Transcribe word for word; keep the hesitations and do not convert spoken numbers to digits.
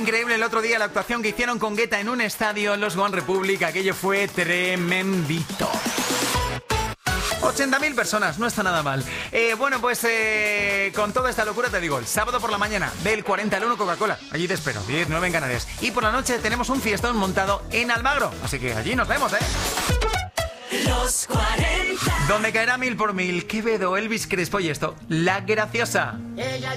increíble el otro día la actuación que hicieron con Guetta en un estadio, los One Republic. Aquello fue tremendito. ochenta mil personas, no está nada mal. Eh, bueno, pues eh, con toda esta locura te digo, el sábado por la mañana, del cuarenta al uno Coca-Cola. Allí te espero, diez, nueve en Canarias. Y por la noche tenemos un fiestón montado en Almagro. Así que allí nos vemos, ¿eh? Los cuarenta. Donde caerá mil por mil. Quevedo, Elvis Crespo y esto, La Graciosa. Ella